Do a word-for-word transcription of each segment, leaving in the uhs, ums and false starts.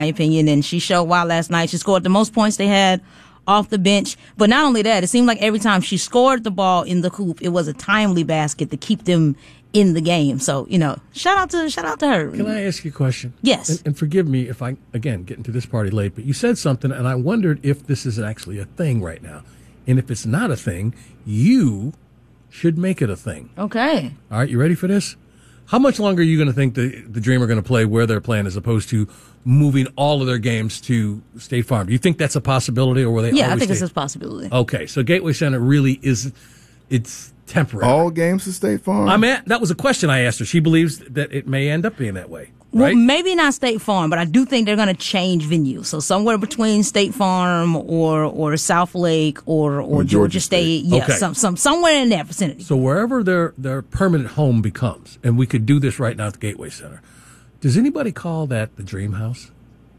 my opinion, and she showed why last night. She scored the most points they had off the bench. But not only that, it seemed like every time she scored the ball in the hoop, it was a timely basket to keep them in the game. So, you know, shout out to shout out to her. Can I ask you a question? Yes. And, and forgive me if I, again, get into this party late, but you said something, and I wondered if this is actually a thing right now. And if it's not a thing, you should make it a thing. Okay. All right, you ready for this? How much longer are you going to think the, the Dream are going to play where they're playing as opposed to moving all of their games to State Farm? Do you think that's a possibility, or will they Yeah, always I think stay? it's a possibility. Okay, so Gateway Center really is, it's temporary. All games to State Farm? I'm at, that was a question I asked her. She believes that it may end up being that way. Right? Well, maybe not State Farm, but I do think they're going to change venue. So somewhere between State Farm or or South Lake or, or, or Georgia, Georgia State. State. Yeah, okay. some, some, somewhere in that vicinity. So wherever their, their permanent home becomes, and we could do this right now at the Gateway Center, does anybody call that the Dream House?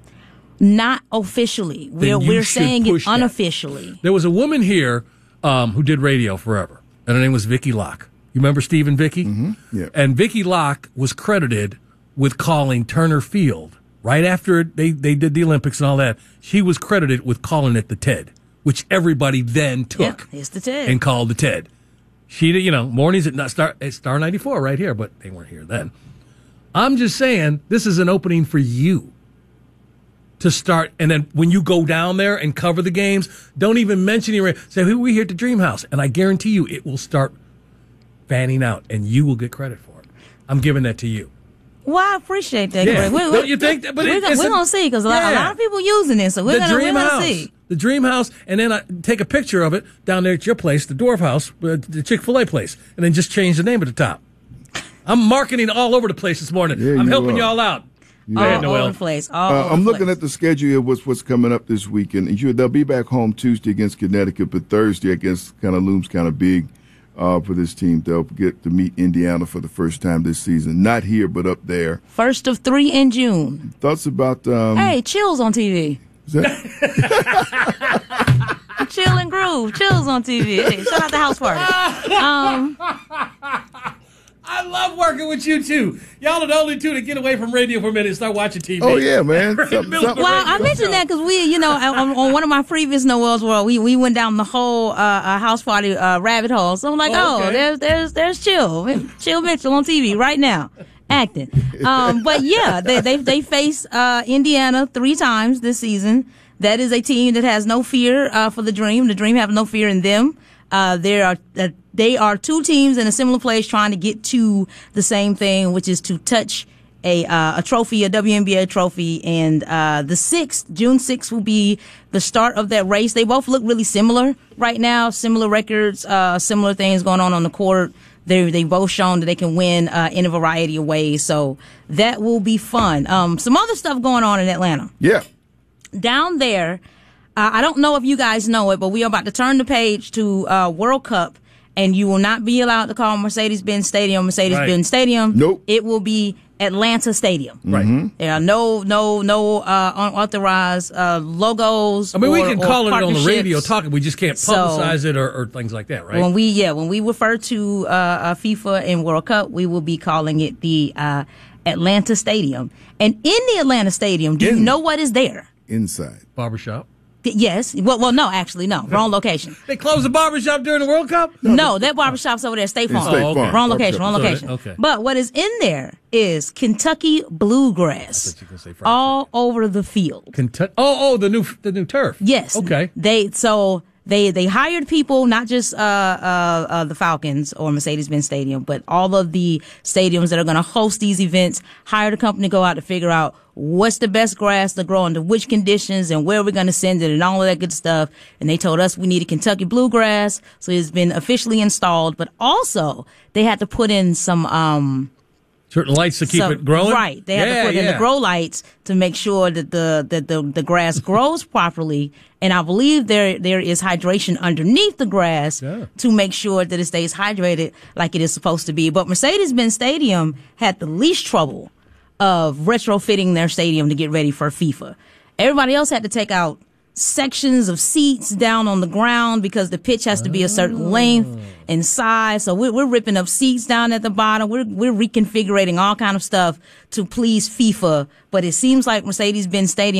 Not officially. We're, we're saying it unofficially. That. There was a woman here um, who did radio forever, and her name was Vicky Locke. You remember Steve and Vicky? Mm-hmm. Yeah. And Vicky Locke was credited with calling Turner Field right after they, they did the Olympics and all that. She was credited with calling it the Ted, which everybody then took yeah, it's the Ted. and called the Ted. She, you know, mornings at Star, at Star ninety-four right here, but they weren't here then. I'm just saying this is an opening for you to start, and then when you go down there and cover the games, don't even mention it. Say, hey, we're here at the Dream House, and I guarantee you it will start fanning out, and you will get credit for it. I'm giving that to you. Well, I appreciate that. Yeah. We, we, Don't you think that? But we're it, gonna, we're gonna see because yeah. a lot of people using this, so we're the gonna, dream we're gonna house. see. The Dream House, and then I take a picture of it down there at your place, the Dwarf House, uh, the Chick-fil-A place, and then just change the name at the top. I'm marketing all over the place this morning. Yeah, I'm you helping are. y'all out. You all over Noel. the place. All uh, over I'm the looking place. at the schedule of what's, what's coming up this weekend. And you, they'll be back home Tuesday against Connecticut, but Thursday, I guess, kind of looms kind of big uh, for this team. They'll get to meet Indiana for the first time this season. Not here, but up there. First of three in June. Thoughts about... Um, hey, Chills on T V. Is that... Chill and Groove. Chills on T V. Hey, shout out to House Party. Um... I love working with you two. Y'all are the only two to get away from radio for a minute and start watching T V. Oh yeah, man. Something, something. Well, I mentioned that because we, you know, on, on one of my previous Noel's World, we we went down the whole uh, uh, House Party uh, rabbit hole. So I'm like, oh, oh okay. there's there's there's Chill, Chill Mitchell on T V right now, acting. Um, but yeah, they they they face uh, Indiana three times this season. That is a team that has no fear uh, for the Dream. The Dream have no fear in them. Uh, there are uh, they are two teams in a similar place trying to get to the same thing, which is to touch a uh, a trophy, a W N B A trophy. And uh, the sixth, June sixth, will be the start of that race. They both look really similar right now, similar records, uh, similar things going on on the court. They they both shown that they can win uh, in a variety of ways. So that will be fun. Um, some other stuff going on in Atlanta. Yeah, down there. Uh, I don't know if you guys know it, but we are about to turn the page to uh, World Cup, and you will not be allowed to call Mercedes-Benz Stadium Mercedes-Benz right. Stadium. Nope. It will be Atlanta Stadium. Right. Mm-hmm. There are no, no, no uh, unauthorized uh, logos. I mean, or, we can call it on the radio partnerships. talking. We just can't So, publicize it or, or things like that, right? When we, yeah, when we refer to uh, uh, FIFA and World Cup, we will be calling it the uh, Atlanta Stadium. And in the Atlanta Stadium, do in, you know what is there? Inside. Barbershop. Yes. Well, well, no, actually, no. Wrong location. They closed the barbershop during the World Cup? No, no that barbershop's over there, State Farm. State oh, Farm. okay. Wrong location, wrong So, location. okay. But what is in there is Kentucky bluegrass you can say fried all over the field. Kentucky. Oh, oh, the new the new turf. Yes. Okay. They so they they hired people, not just uh uh, uh the Falcons or Mercedes-Benz Stadium, but all of the stadiums that are going to host these events. Hired a company to go out to figure out what's the best grass to grow under which conditions and where we're going to send it and all of that good stuff. And they told us we needed Kentucky bluegrass, so it's been officially installed. But also they had to put in some um. certain lights to keep So- it growing. Right. They have yeah, to put yeah. in the grow lights to make sure that the that the, the grass grows properly. And I believe there there is hydration underneath the grass Yeah. to make sure that it stays hydrated like it is supposed to be. But Mercedes-Benz Stadium had the least trouble of retrofitting their stadium to get ready for FIFA. Everybody else had to take out sections of seats down on the ground because the pitch has to be a certain length and size. So we're, we're ripping up seats down at the bottom. We're, we're reconfiguring all kind of stuff to please FIFA. But it seems like Mercedes-Benz Stadium